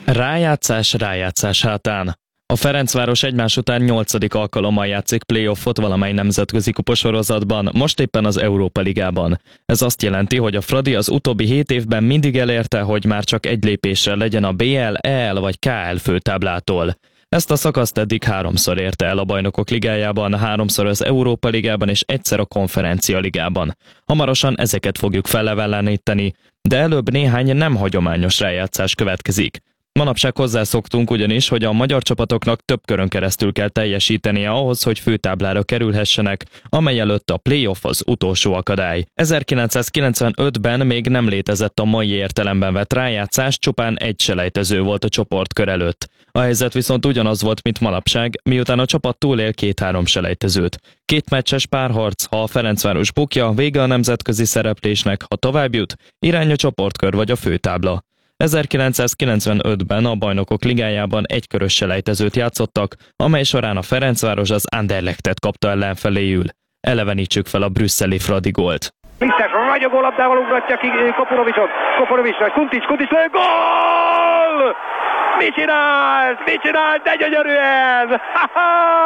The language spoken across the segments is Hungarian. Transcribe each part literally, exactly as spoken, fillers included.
Rájátszás rájátszás hátán. A Ferencváros egymás után nyolcadik alkalommal játszik play-offot valamely nemzetközi kupasorozatban, most éppen az Európa Ligában. Ez azt jelenti, hogy a Fradi az utóbbi hét évben mindig elérte, hogy már csak egy lépésre legyen a bé el, é el vagy ká el főtáblától. Ezt a szakaszt eddig háromszor érte el a Bajnokok Ligájában, háromszor az Európa Ligában és egyszer a Konferencia Ligában. Hamarosan ezeket fogjuk fellevelleníteni, de előbb néhány nem hagyományos rájátszás következik. Manapság hozzászoktunk ugyanis, hogy a magyar csapatoknak több körön keresztül kell teljesítenie ahhoz, hogy főtáblára kerülhessenek, amely előtt a play-off az utolsó akadály. ezerkilencszázkilencvenötben még nem létezett a mai értelemben vett rájátszás, csupán egy selejtező volt a csoportkör előtt. A helyzet viszont ugyanaz volt, mint manapság, miután a csapat túlél két-három selejtezőt. Két meccses párharc, ha a Ferencváros bukja, vége a nemzetközi szereplésnek, ha tovább jut, irány a csoportkör vagy a főtábla. ezerkilencszázkilencvenötben a Bajnokok Ligájában egykörös selejtezőt játszottak, amely során a Ferencváros az Anderlechtet kapta ellenfeléül. Elevenítsük fel a brüsszeli Fradi gólt. Lisztes ragyogó labdával ugratja ki Koporovicsot. Koporovicsra, Kuntics, Kuntics lő, gól! Mit csinált? Mit csinált? De gyönyörűen! Ha-ha!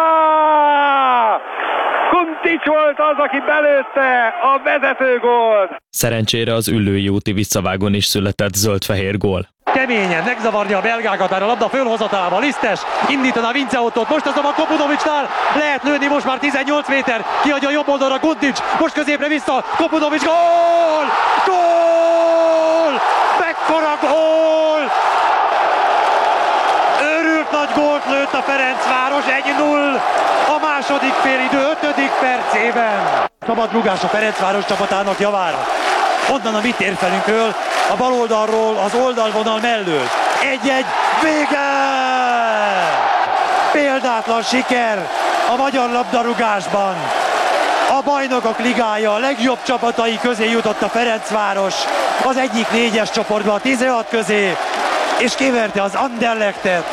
Kuntics volt az, aki belőtte a vezető gólt. Szerencsére az Üllői úti visszavágón is született zöld-fehér gól. Keményen megzavarja a belgákat, a labda fölhozatába, Lisztes indítaná Vince Ottót, most azonban Kopunovicsnál lehet lőni, most már tizennyolc méter, kiadja a jobb oldalra Kuntics, most középre vissza, Kopunovics, gól! Gól! Mekkora gól! Őrült nagy gólt lőtt a Ferencváros, egy null a második félidő ötödik percében. Szabad rúgás a Ferencváros csapatának javára. Onnan a mi térfelünkről, a bal oldalról, az oldalvonal mellől. Egy-egy, vége! Példátlan siker a magyar labdarúgásban. A Bajnokok Ligája a legjobb csapatai közé jutott a Ferencváros, az egyik négyes csoportban, a tizenhat közé, és kiverte az Anderlechtet.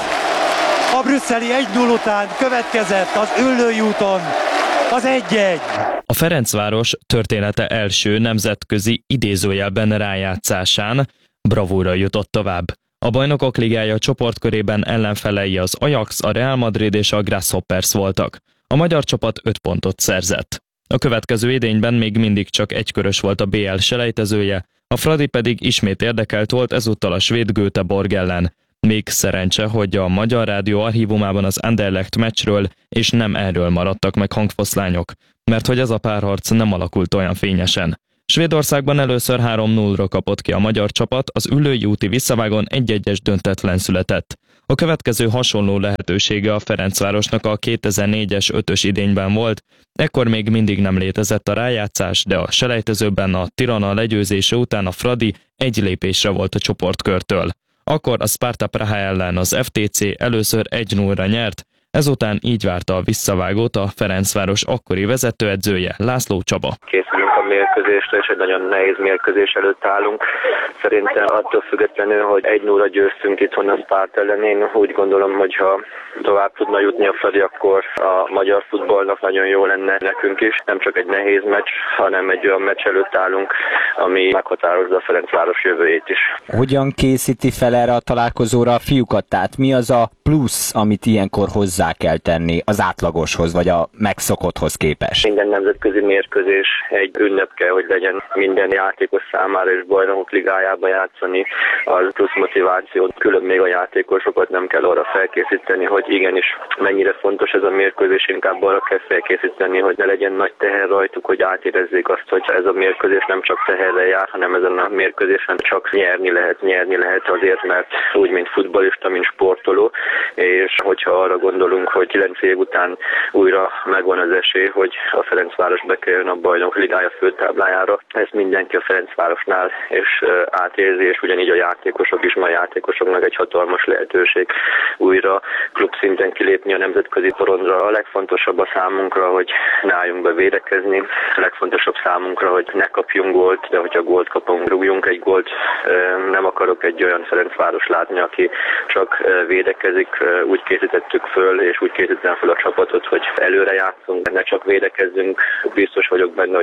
A brüsszeli egy null után következett az Üllői úton az egy-egy. A Ferencváros története első nemzetközi idézőjelben rájátszásán bravúra jutott tovább. A Bajnokok Ligája csoportkörében ellenfelei az Ajax, a Real Madrid és a Grasshoppers voltak. A magyar csapat öt pontot szerzett. A következő idényben még mindig csak egykörös volt a bé el selejtezője, a Fradi pedig ismét érdekelt volt ezúttal a svéd Göteborg ellen. Még szerencse, hogy a Magyar Rádió archívumában az Anderlecht meccsről és nem erről maradtak meg hangfoszlányok, mert hogy ez a párharc nem alakult olyan fényesen. Svédországban először három nullra kapott ki a magyar csapat, az Üllői úti visszavágón egy-egyes döntetlen született. A következő hasonló lehetősége a Ferencvárosnak a kétezer-négyes ötös idényben volt, ekkor még mindig nem létezett a rájátszás, de a selejtezőben a Tirana legyőzése után a Fradi egy lépésre volt a csoportkörtől. Akkor a Sparta Praha ellen az ef té cé először egy nullra nyert, ezután így várta a visszavágót a Ferencváros akkori vezetőedzője, László Csaba. Készülünk a mérkőzésre, és egy nagyon nehéz mérkőzés előtt állunk. Szerintem attól függetlenül, hogy egy nullra győztünk itthon a Sparta ellen, én úgy gondolom, hogy ha tovább tudna jutni a Fradi, akkor a magyar futballnak nagyon jó lenne nekünk is. Nem csak egy nehéz meccs, hanem egy olyan meccs előtt állunk, ami meghatározza a Ferencváros jövőjét is. Hogyan készíti fel erre a találkozóra a fiúkat? Tehát mi az a plusz, amit ilyenkor hozzá kell tenni az átlagoshoz, vagy a megszokotthoz képest? Minden nemzetközi mérkőzés egy ünnep kell, hogy legyen minden játékos számára, és Bajnokok Ligájában játszani az plusz motivációt. Külön még a játékosokat nem kell arra felkészíteni, hogy igenis mennyire fontos ez a mérkőzés, inkább arra kell felkészíteni, hogy ne legyen nagy teher rajtuk, hogy átérezzék azt, hogy ez a mérkőzés nem csak teherrel jár, hanem ezen a mérkőzésen csak nyerni lehet, nyerni lehet azért, mert úgy, mint futballista, mint sportoló, és hogyha arra gondolunk, hogy kilenc év után újra megvan az esély, hogy a Ferencváros bekerüljön a Bajnokok Ligája főtáblájára, ezt mindenki a Ferencvárosnál és átérzi, és ugyanígy a játékosok is, ma a játékosoknak egy hatalmas lehetőség újra klubszinten kilépni a nemzetközi porondra. A legfontosabb a számunkra, hogy ne álljunk be védekezni, a legfontosabb számunkra, hogy ne kapjunk gólt, de hogyha gólt kapunk, rúgjunk egy gólt. Nem akarok egy olyan Ferencváros látni, aki csak védekezik. Úgy készítettük föl, és úgy készítettem föl a csapatot, hogy előre játszunk, ne csak védekezzünk. Biztos vagyok benne, hogy nem lesz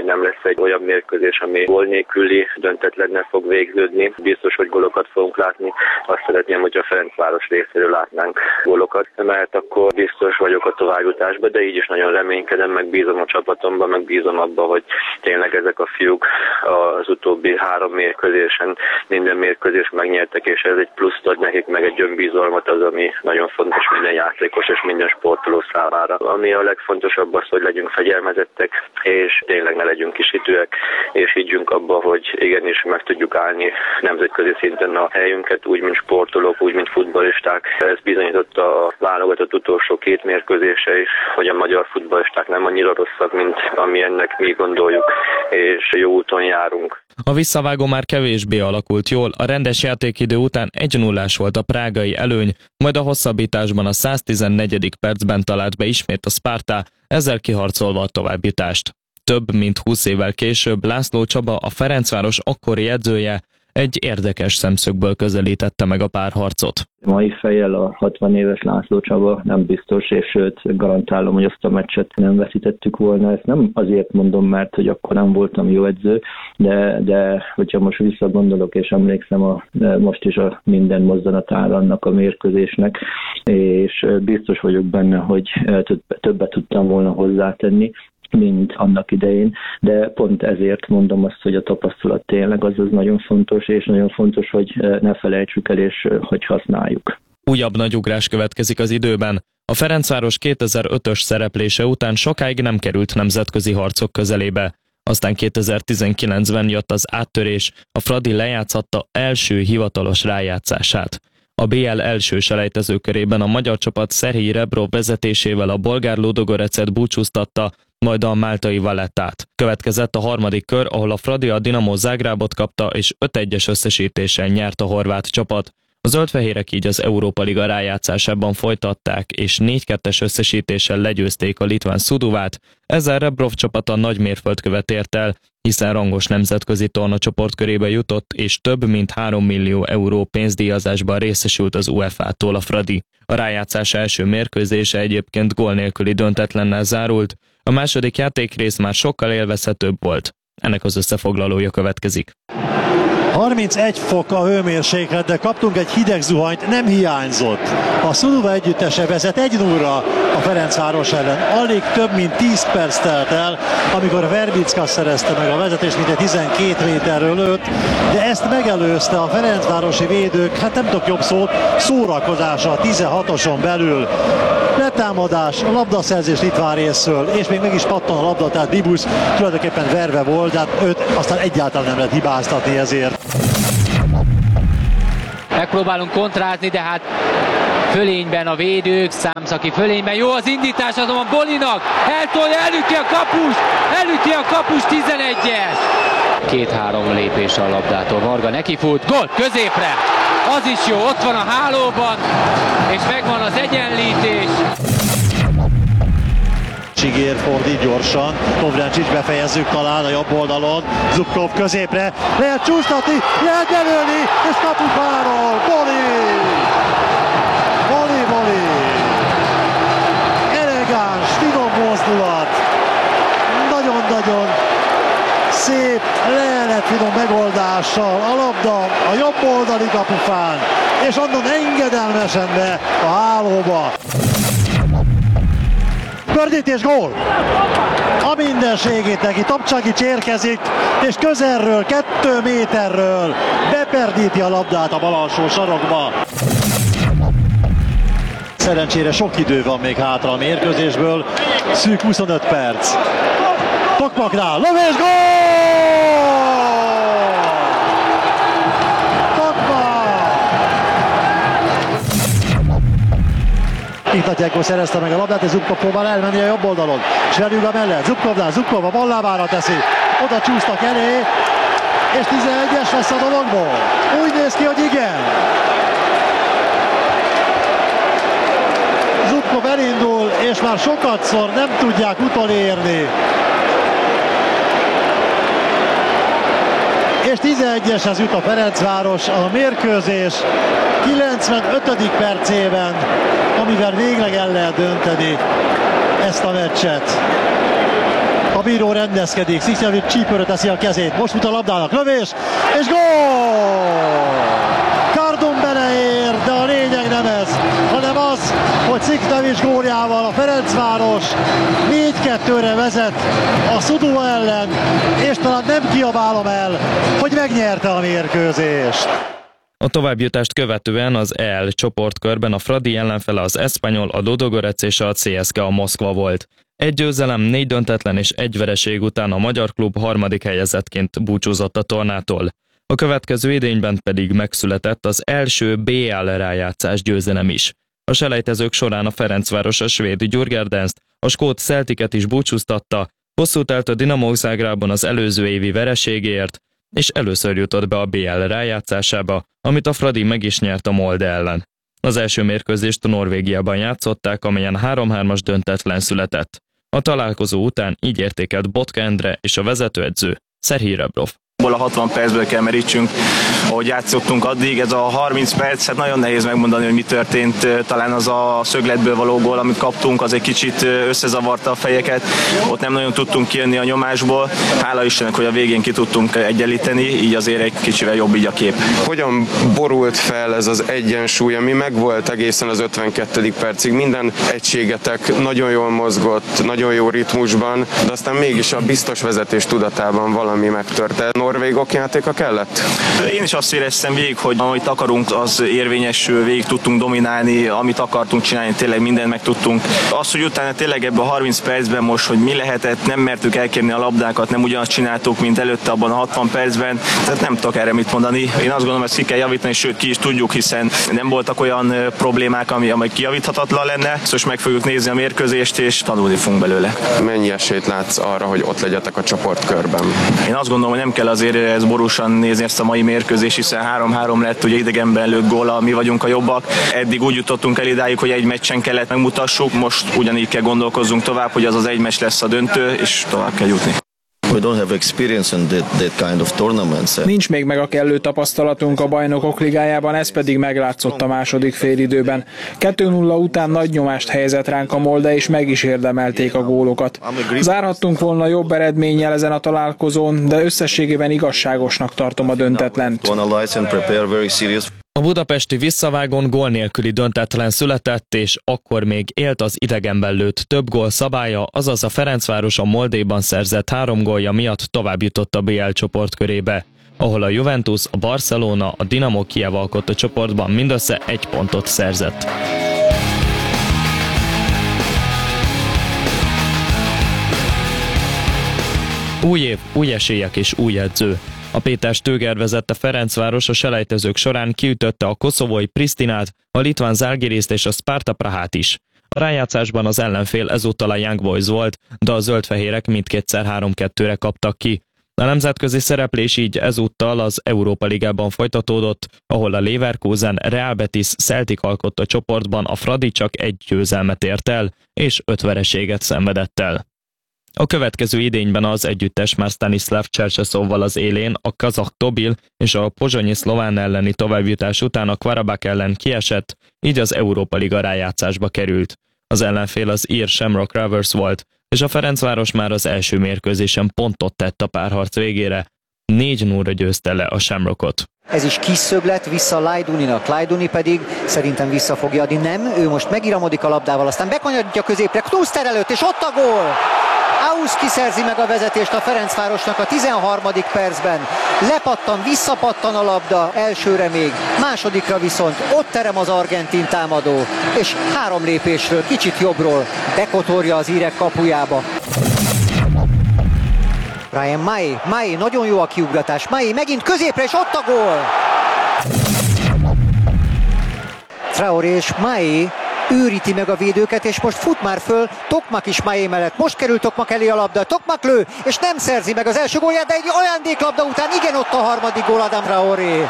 egy olyan mérkőzés, ami gól nélküli döntetlennel fog végződni. Biztos, hogy gólokat fogunk látni. Azt szeretném, hogy a Ferencváros részéről látnánk gólokat, mert akkor biztos vagyok a továbbjutásban, de így is nagyon reménykedem, meg bízom a csapatomban, meg bízom abban, hogy tényleg ezek a fiúk az utóbbi három mérkőzésen minden mérkőzést megnyertek, és ez egy pluszt ad nekik, meg egy önbizalmat, az, ami nagyon fontos minden játékos és minden sportoló számára. Ami a legfontosabb az, hogy legyünk fegyelmezettek, és tényleg ne legyünk kisítőek, és higgyünk abba, hogy igenis meg tudjuk állni nemzetközi szinten a helyünket, úgy, mint sportolók, úgy, mint futballisták. Ez bizonyította a válogatott utolsó két mérkőzése is, hogy a magyar futballisták nem annyira rosszak, mint ami ennek mi gondoljuk, és jó úton járunk. A visszavágó már kevésbé alakult jól, a rendes játékidő után egy nullás volt a prágai előny, majd a hosszabbításban a száztizennegyedik percben talált be ismét a Sparta, ezzel kiharcolva a továbbjutást. Több mint húsz évvel később László Csaba, a Ferencváros akkori edzője, egy érdekes szemszögből közelítette meg a párharcot. Mai fejjel a hatvan éves László Csaba nem biztos, és sőt garantálom, hogy azt a meccset nem veszítettük volna. Ezt nem azért mondom, mert hogy akkor nem voltam jó edző, de, de hogyha most visszagondolok és emlékszem a, most is a minden mozzanatára annak a mérkőzésnek, és biztos vagyok benne, hogy többet tudtam volna hozzátenni, mint annak idején, de pont ezért mondom azt, hogy a tapasztalat tényleg az, az nagyon fontos, és nagyon fontos, hogy ne felejtsük el, és hogy használjuk. Újabb nagy ugrás következik az időben. A Ferencváros kétezer-ötös szereplése után sokáig nem került nemzetközi harcok közelébe. Aztán kétezer-tizenkilencben jött az áttörés, a Fradi lejátszatta első hivatalos rájátszását. A bé el első selejtezőkörében a magyar csapat Szerhij Rebrov vezetésével a bolgár Ludogorecet búcsúztatta, majd a máltai Valettát. Következett a harmadik kör, ahol a Fradi a Dinamo Zágrábot kapta, és öt egyes összesítéssel nyert a horvát csapat. A zöldfehérek így az Európa Liga rájátszásában folytatták, és négy kettes összesítéssel legyőzték a litván Szuduvát, ezzel Rebrov csapata nagy mérföldkövet ért el, hiszen rangos nemzetközi torna csoportkörébe jutott, és több mint három millió euró pénzdíjazásban részesült az u ef á-tól a Fradi. A rájátszás első mérkőzése egyébként gól nélküli döntetlennel zárult, a második játékrész már sokkal élvezhetőbb volt. Ennek az összefoglalója következik. harmincegy fok a hőmérséklet, de kaptunk egy hideg zuhanyt, nem hiányzott. A Szuduva együttese vezet egy nullra a Ferencváros ellen. Alig több mint tíz perc telt el, amikor Verbicka szerezte meg a vezetést, mint egy tizenkét méterről lőtt, de ezt megelőzte a ferencvárosi védők, hát nem tudok jobb szót, szórakozása a tizenhatoson belül. Letámadás, labdaszerzés litván részről, és még meg is pattan a labda, tehát Bibusz tulajdonképpen verve volt, de hát őt aztán egyáltalán nem lehet hibáztatni ezért. Megpróbálunk kontrázni, de hát fölényben a védők, Számszaki fölényben, jó az indítás azonban Bolinak, eltolja, elüti a kapus, elüti a kapus tizenegyes. Két-három lépés a labdától, Varga nekifut, gól, középre, az is jó, ott van a hálóban, és megvan az egyenlítés. Csigér fordít gyorsan, Kovráncsics befejezzük talán a jobb oldalon, Zubkov középre, lehet csúsztatni, lehet nyelölni, és kapufáról, Boli! Boli, Boli! Elegáns, finom mozdulat, nagyon-nagyon szép, lehelet finom megoldással, a labda a jobb oldali kapufán, és onnan engedelmesen be a hálóba. Gördítés, gól! A mindenségét neki, Topcsagics érkezik, és közelről, kettő méterről beperdíti a labdát a bal alsó sarokba. Szerencsére sok idő van még hátra a mérkőzésből, szűk huszonöt perc. Tokmaknál, lövés, gól! Ignatyenko szerezte meg a labdát, és Zubkov próbál elmenni a jobb oldalon. Sverjuga mellett, Zubkovnál, Zubkov a ballábára teszi. Oda csúsztak elé, és tizenegyes lesz a dologból. Úgy néz ki, hogy igen. Zubkov elindul, és már sokatszor nem tudják utolérni. És tizenegyeshez jut a Ferencváros a mérkőzés kilencvenötödik percében, amivel végleg el lehet dönteni ezt a meccset. A bíró rendezkedik, Szikszentmihalyi csípőre teszi a kezét, most fut a labdának, lövés, és gól! Kardon beleér, de a lényeg nem ez, hanem az, hogy Szikszentmihalyi góljával a Ferencváros négy kettőre vezet a Sudova ellen, és talán nem kiabálom el, hogy megnyerte a mérkőzést. A továbbjutást követően az E L csoportkörben a Fradi ellenfele az Espanyol, a Ludogorets és a cé es ká a Moszkva volt. Egy győzelem, négy döntetlen és egy vereség után a magyar klub harmadik helyezettként búcsúzott a tornától. A következő idényben pedig megszületett az első bé el rájátszás győzelem is. A selejtezők során a Ferencváros a svéd Djurgårdenszt, a skót Celticet is búcsúztatta, hosszú telt a Dinamo Zágrában az előző évi vereségéért, és először jutott be a bé el rájátszásába, amit a Fradi meg is nyert a Molde ellen. Az első mérkőzést a Norvégiában játszották, amelyen három-hármas döntetlen született. A találkozó után így értékelt Botka Endre és a vezetőedző Serhij Rebrov. A hatvan percből kell merítsünk, ahogy játszottunk addig, ez a harminc perc, hát nagyon nehéz megmondani, hogy mi történt, talán az a szögletből való gól, amit kaptunk, az egy kicsit összezavarta a fejeket, ott nem nagyon tudtunk kijönni a nyomásból, hála Istennek, hogy a végén ki tudtunk egyenlíteni, így azért egy kicsivel jobb így a kép. Hogyan borult fel ez az egyensúly, ami megvolt egészen az ötvenkettedik percig, minden egységetek nagyon jól mozgott, nagyon jó ritmusban, de aztán mégis a biztos vezetés tudatában valami megtörtént. Norvégok játéka kellett? Én is azt éreztem végig, hogy amit akarunk, az érvényesül, végig tudtunk dominálni, amit akartunk csinálni, tényleg mindent meg tudtunk. Az, hogy utána tényleg ebben a harminc percben most, hogy mi lehetett, nem mertük elkérni a labdákat, nem ugyanazt csináltuk, mint előtte abban a hatvan percben, tehát nem tudok erre mit mondani. Én azt gondolom, hogy ezt ki kell javítani, sőt ki is tudjuk, hiszen nem voltak olyan problémák, ami, ami kijavíthatatlan lenne. Szóval meg fogjuk nézni a mérkőzést, és tanulni fogunk belőle. Mennyi esélyt látsz arra, hogy ott legyetek a csoportkörben? Én azt gondolom, hogy nem kell azért ez borúsan nézni ezt a mai mérkőzést, hiszen három-három lett, ugye idegenben lőtt góla, mi vagyunk a jobbak. Eddig úgy jutottunk el idáig, hogy egy meccsen kellett megmutassuk, most ugyanígy kell gondolkozzunk tovább, hogy az az egy meccs lesz a döntő, és tovább kell jutni. We don't have experience in that, that kind of tournaments. Nincs még meg a kellő tapasztalatunk a Bajnokok Ligájában, ez pedig meglátszott a második félidőben. kettő nulla után nagy nyomást helyezett ránk a Molde, és meg is érdemelték a gólokat. Zárhattunk volna jobb eredménnyel ezen a találkozón, de összességében igazságosnak tartom a döntetlent. A budapesti visszavágón gól nélküli döntetlen született, és akkor még élt az idegenben lőtt több gól szabálya, azaz a Ferencváros a Moldéban szerzett három gólja miatt tovább jutott a bé el csoportkörébe, ahol a Juventus, a Barcelona, a Dinamo Kijev alkotta csoportban mindössze egy pontot szerzett. Új év, új esélyek és új edző. A Péter Stöger vezette Ferencváros a selejtezők során kiütötte a koszovói Pristinát, a litván Zalgiriszt és a Sparta Prahát is. A rájátszásban az ellenfél ezúttal a Young Boys volt, de a zöldfehérek mindkétszer három kettőre kaptak ki. A nemzetközi szereplés így ezúttal az Európa Ligában folytatódott, ahol a Leverkusen, Real Betis, Celtic alkotta csoportban, a Fradi csak egy győzelmet ért el, és öt vereséget szenvedett el. A következő idényben az együttes már Stanislav Csercseszovval az élén, a kazakh Tobil és a pozsonyi szlován elleni továbbjutás után a Karabakh ellen kiesett, így az Európa Liga rájátszásba került. Az ellenfél az ír Shamrock Rovers volt, és a Ferencváros már az első mérkőzésen pontot tett a párharc végére. négy nullra győzte le a Shamrockot. Ez is kis szöglet vissza Lajduninak, Lajduni pedig szerintem vissza fogja adni. Nem, ő most megiramodik a labdával, aztán bekanyarítja középre, Knuster előtt, és ott a gól! Auszki szerzi meg a vezetést a Ferencvárosnak a tizenharmadik percben. Lepattan, visszapattan a labda, elsőre még, másodikra viszont ott terem az argentin támadó, és három lépésről, kicsit jobbról bekotorja az írek kapujába. Ryan Mai, Mai, nagyon jó a kiugratás, Mai megint középre, és ott a gól! Traoré és Mai őríti meg a védőket, és most fut már föl Tokmak is Mai mellett. Most kerül Tokmak elé a labda, Tokmak lő, és nem szerzi meg az első gólját, de egy ajándéklabda után igen, ott a harmadik gól Adam Traoré.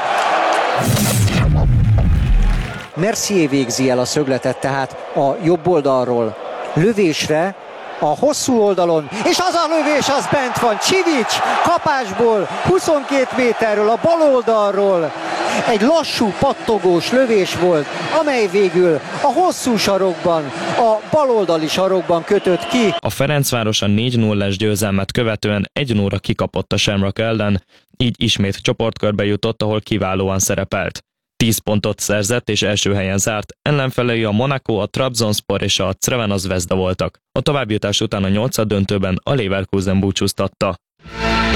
Mercier végzi el a szögletet, tehát a jobb oldalról lövésre, a hosszú oldalon, és az a lövés, az bent van, Csivics kapásból, huszonkét méterről, a bal oldalról, Egy lassú, pattogós lövés volt, amely végül a hosszú sarokban, a baloldali sarokban kötött ki. A Ferencváros a négy nullás győzelmet követően egy nulla kikapott a Shamrock ellen, így ismét csoportkörbe jutott, ahol kiválóan szerepelt. tíz pontot szerzett és első helyen zárt, ellenfelei a Monaco, a Trabzonspor és a Crvena Zvezda voltak. A továbbjutás után a nyolcaddöntőben a Leverkusen búcsúztatta.